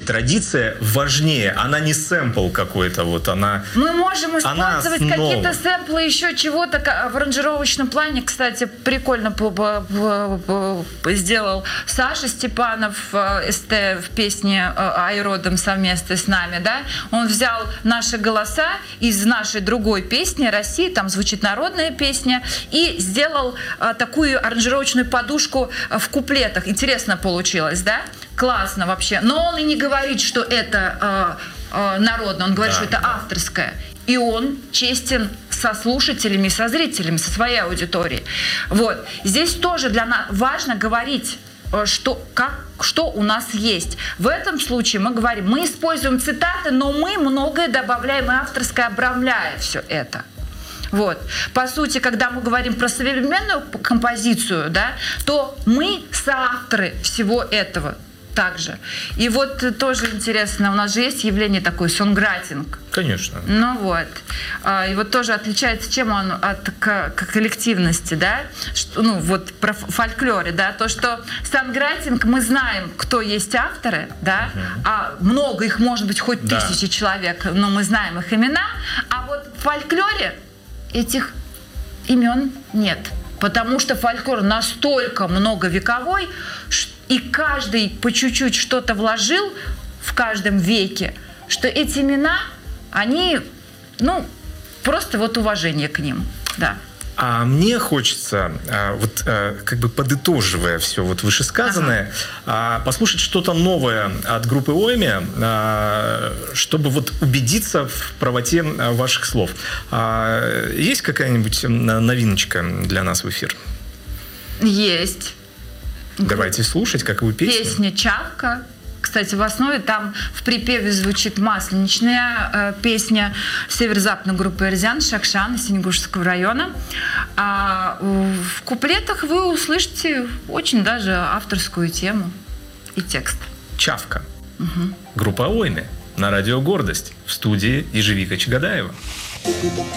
традиция важнее. Она не сэмпл какой-то, вот она. Мы можем использовать какие-то сэмплы еще чего-то в аранжировочном плане. Кстати, прикольно сделал Саша Степанов СТ в песне «Айродом» совместно с нами, да? Он взял наши голоса из нашей другой песни «России», там звучит народная песня, и сделал такую аранжировочную подушку в куплетах. Интересно получилось, да? Классно вообще. Но он и не говорит, что это народное, он говорит, что это авторское. И он честен со слушателями, со зрителями, со своей аудиторией. Вот. Здесь тоже для нас важно говорить, что у нас есть. В этом случае мы говорим, мы используем цитаты, но мы многое добавляем и авторское, обрамляя все это. Вот. По сути, когда мы говорим про современную композицию, да, то мы соавторы всего этого также. И вот тоже интересно, у нас же есть явление такое, сонграйтинг. Конечно. Ну вот. И вот тоже отличается, чем он от коллективности, да? Ну вот про фольклоре, да? То, что сонграйтинг, мы знаем, кто есть авторы, да? А много их, может быть, хоть тысячи человек, но мы знаем их имена. А вот в фольклоре этих имен нет. Потому что фольклор настолько многовековой, и каждый по чуть-чуть что-то вложил в каждом веке, что эти имена, они, ну, просто вот уважение к ним, да. А мне хочется, вот как бы подытоживая все вот вышесказанное, послушать что-то новое от группы Ойме, чтобы вот убедиться в правоте ваших слов. Есть какая-нибудь новиночка для нас в эфир? Есть. Давайте слушать, какую песню. Песня «Чавка». Кстати, в основе там в припеве звучит масленичная песня северо-западной группы «Эрзян», Шакшан из Синегужского района. А в куплетах вы услышите очень даже авторскую тему и текст. «Чавка». Группа Ойме на радио «Гордость» в студии Ежевика Чагадаева.